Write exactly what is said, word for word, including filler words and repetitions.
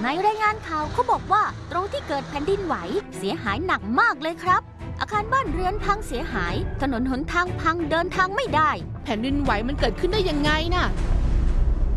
ในรายงานข่าวเขาบอกว่าตรงที่เกิดแผ่นดินไหวเสียหายหนักมากเลยครับอาคารบ้านเรือนพังเสียหายถนนหนทางพังเดินทางไม่ได้แผ่นดินไหวมันเกิดขึ้นได้ยังไงน่ะ